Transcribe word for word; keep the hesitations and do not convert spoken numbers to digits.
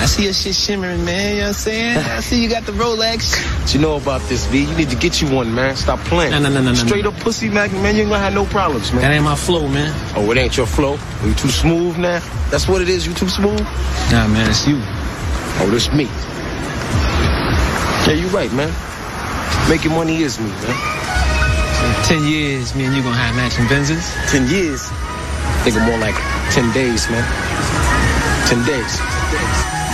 see your shit shimmering, man. You know what I'm saying? I see you got the Rolex. What you know about this, V? You need to get you one, man. Stop playing. No, no, no, no, Straight no. up pussy magnet, man. You ain't gonna have no problems, man. That ain't my flow, man. Oh, it ain't your flow? You too smooth now? That's what it is? You too smooth? Nah, man, it's you. Oh, this me. Yeah, you right, man. Making money is me, man. So ten years, me and you gonna have matching Benzes? Ten years? I think more like ten days, man. Ten days.